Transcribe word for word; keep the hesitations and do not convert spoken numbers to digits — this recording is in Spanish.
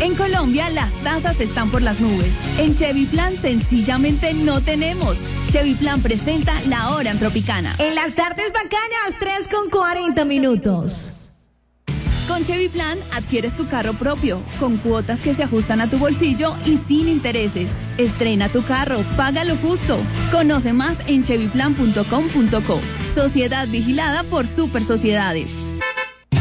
En Colombia las tasas están por las nubes. En Chevy Plan sencillamente no tenemos. Chevy Plan presenta La Hora en Tropicana. En las tardes bacanas, tres con cuarenta minutos. Con Chevy Plan adquieres tu carro propio, con cuotas que se ajustan a tu bolsillo y sin intereses. Estrena tu carro, págalo justo. Conoce más en chevy plan punto com punto co. Sociedad vigilada por Super Sociedades.